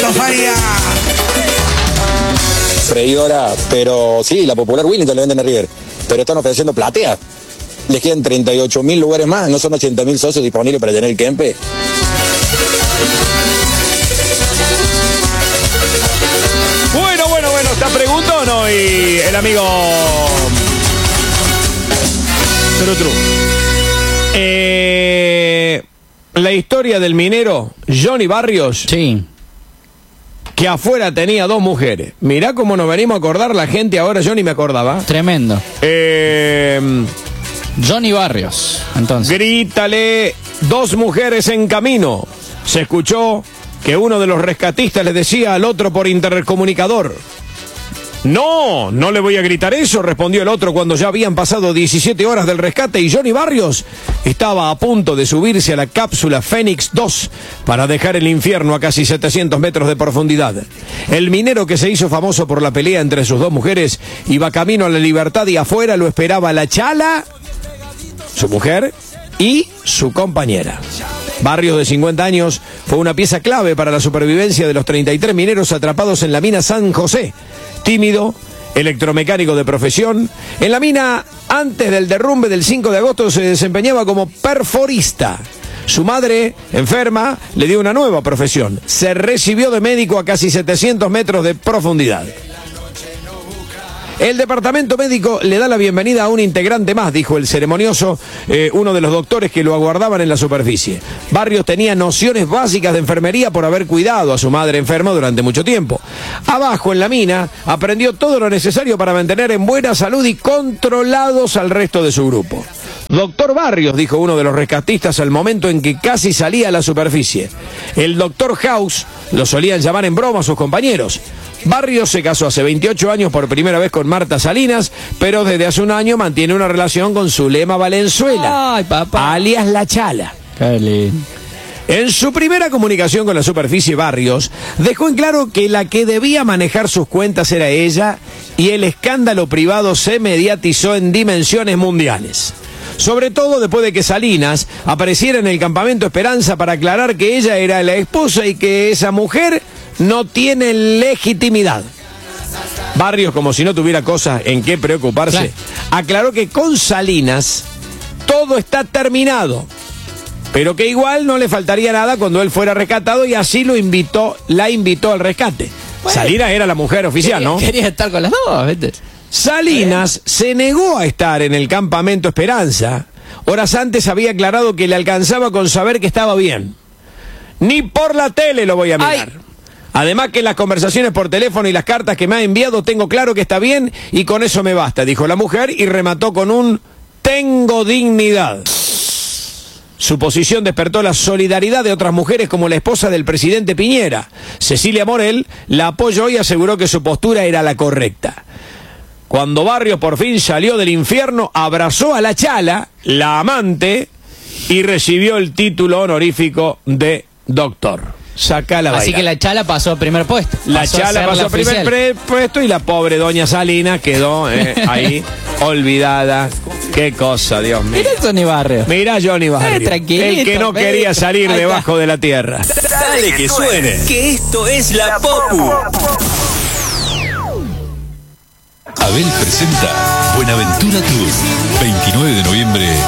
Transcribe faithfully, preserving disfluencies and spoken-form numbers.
Alberto Faria. Freidora, pero sí, la popular Willington le venden a River, pero están ofreciendo platea. Les quedan treinta y ocho mil lugares más, no son ochenta mil socios disponibles para tener el Kempe. Bueno, bueno, bueno, ¿está preguntó o no? Y el amigo Tru Tru. Eh, la historia del minero Johnny Barrios. Sí. Que afuera tenía dos mujeres. Mirá cómo nos venimos a acordar la gente ahora, yo ni me acordaba. Tremendo. Eh, Johnny Barrios, entonces. Grítale, dos mujeres en camino. Se escuchó que uno de los rescatistas le decía al otro por intercomunicador. No, no le voy a gritar eso, respondió el otro cuando ya habían pasado diecisiete horas del rescate y Johnny Barrios estaba a punto de subirse a la cápsula Fénix dos para dejar el infierno a casi setecientos metros de profundidad. El minero que se hizo famoso por la pelea entre sus dos mujeres iba camino a la libertad y afuera lo esperaba la Chala, su mujer y su compañera. Barrios, de cincuenta años, fue una pieza clave para la supervivencia de los treinta y tres mineros atrapados en la mina San José. Tímido, electromecánico de profesión, en la mina antes del derrumbe del cinco de agosto se desempeñaba como perforista. Su madre, enferma, le dio una nueva profesión. Se recibió de médico a casi setecientos metros de profundidad. El departamento médico le da la bienvenida a un integrante más, dijo el ceremonioso, eh, uno de los doctores que lo aguardaban en la superficie. Barrios tenía nociones básicas de enfermería por haber cuidado a su madre enferma durante mucho tiempo. Abajo en la mina aprendió todo lo necesario para mantener en buena salud y controlados al resto de su grupo. Doctor Barrios, dijo uno de los rescatistas al momento en que casi salía a la superficie. El doctor House lo solían llamar en broma a sus compañeros. Barrios se casó hace veintiocho años por primera vez con Marta Salinas, pero desde hace un año mantiene una relación con Zulema Valenzuela, Ay, papá. alias La Chala. Qué lindo. En su primera comunicación con la superficie, Barrios dejó en claro que la que debía manejar sus cuentas era ella y el escándalo privado se mediatizó en dimensiones mundiales. Sobre todo después de que Salinas apareciera en el campamento Esperanza para aclarar que ella era la esposa y que esa mujer no tiene legitimidad. Barrios, como si no tuviera cosas en qué preocuparse, claro, aclaró que con Salinas todo está terminado, pero que igual no le faltaría nada cuando él fuera rescatado y así lo invitó, la invitó al rescate. Bueno, Salinas era la mujer oficial, ¿no? Quería estar con las dos, ¿viste? Salinas se negó a estar en el campamento Esperanza. Horas antes había aclarado que le alcanzaba con saber que estaba bien. Ni por la tele lo voy a mirar. Ay. Además que las conversaciones por teléfono y las cartas que me ha enviado tengo claro que está bien y con eso me basta, dijo la mujer y remató con un tengo dignidad. Su posición despertó la solidaridad de otras mujeres como la esposa del presidente Piñera. Cecilia Morel la apoyó y aseguró que su postura era la correcta. Cuando Barrios por fin salió del infierno, abrazó a la Chala, la amante, y recibió el título honorífico de doctor. Saca la Así que la Chala pasó al primer puesto. La pasó Chala pasó al primer pre puesto y la pobre doña Salinas quedó eh, ahí olvidada. Qué cosa, Dios mío. Mira Johnny Barrios. Mira Johnny Barrios. Eh, tranquilito, el que no Pedro. quería salir debajo de la tierra. Dale que suene, que esto es la Popu. Abel presenta Buenaventura Tour, veintinueve de noviembre